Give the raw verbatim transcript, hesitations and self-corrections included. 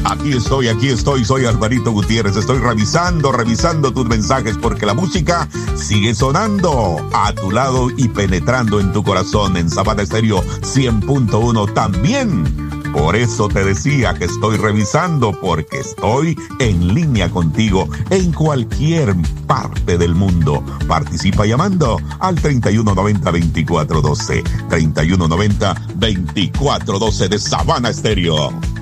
Aquí estoy, aquí estoy, soy Alvarito Gutiérrez. Estoy revisando, revisando tus mensajes porque la música sigue sonando a tu lado y penetrando en tu corazón en Sabana Estéreo cien punto uno también. Por eso te decía que estoy revisando, porque estoy en línea contigo en cualquier parte del mundo. Participa llamando al treinta y uno noventa, veinticuatro doce. treinta y uno noventa, veinticuatro doce de Sabana Estéreo.